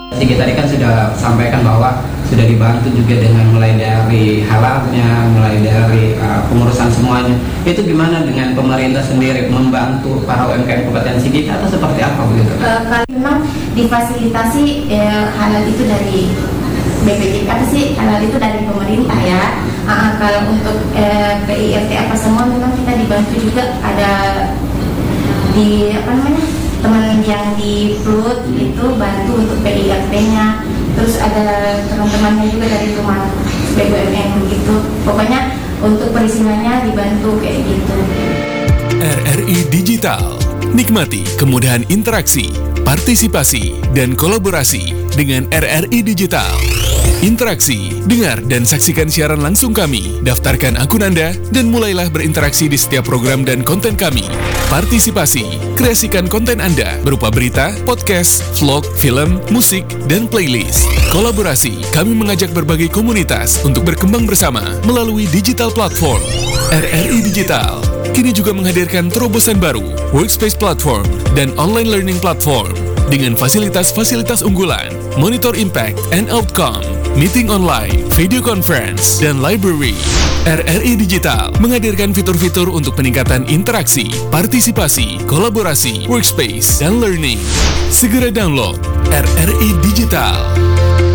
Jadi tadi kan sudah sampaikan bahwa sudah dibantu juga dengan mulai dari halalnya, mulai dari pengurusan semuanya. Itu gimana dengan pemerintah sendiri membantu para UMKM Kabupaten Sigit atau seperti apa begitu? Kalau memang difasilitasi halal itu dari BPJS apa sih, halal itu dari pemerintah ya. Kalau untuk PIRT apa semua memang kita dibantu juga, ada di teman yang di Plut itu bantu untuk PIRT-nya, terus ada teman-temannya juga dari rumah BUMN begitu. Pokoknya untuk perizinannya dibantu kayak gitu. RRI Digital, nikmati kemudahan interaksi, partisipasi, dan kolaborasi dengan RRI Digital. Interaksi, dengar dan saksikan siaran langsung kami, daftarkan akun Anda, dan mulailah berinteraksi di setiap program dan konten kami. Partisipasi, kreasikan konten Anda berupa berita, podcast, vlog, film, musik, dan playlist. Kolaborasi, kami mengajak berbagai komunitas untuk berkembang bersama melalui digital platform. RRI Digital kini juga menghadirkan terobosan baru, workspace platform, dan online learning platform dengan fasilitas-fasilitas unggulan, monitor impact and outcome, meeting online, video conference, dan library. RRI Digital menghadirkan fitur-fitur untuk peningkatan interaksi, partisipasi, kolaborasi, workspace, dan learning. Segera download RRI Digital.